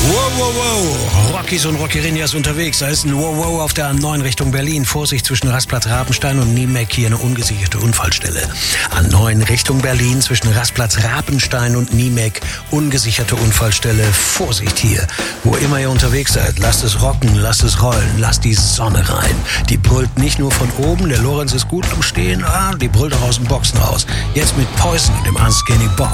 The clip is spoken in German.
Wow, wow, wow. Rockies und Rockerinjas unterwegs. Da ist ein Wow, wow auf der A9 Richtung Berlin. Vorsicht, zwischen Rastplatz Rapenstein und Niemek hier eine ungesicherte Unfallstelle. A9 Richtung Berlin zwischen Rastplatz Rapenstein und Niemek. Ungesicherte Unfallstelle. Vorsicht hier. Wo immer ihr unterwegs seid, lasst es rocken, lasst es rollen, lasst die Sonne rein. Die brüllt nicht nur von oben, der Lorenz ist gut am Stehen, die brüllt auch aus den Boxen raus. Jetzt mit Poison und dem Unskinny Bob.